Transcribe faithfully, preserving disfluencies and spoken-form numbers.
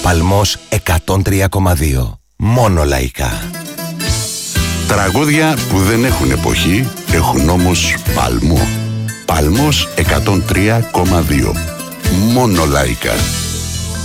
Παλμός εκατόν τρία κόμμα δύο. Μόνο λαϊκά. Τραγούδια που δεν έχουν εποχή, έχουν όμως παλμό. Παλμός εκατόν τρία κόμμα δύο. Μόνο λαϊκά.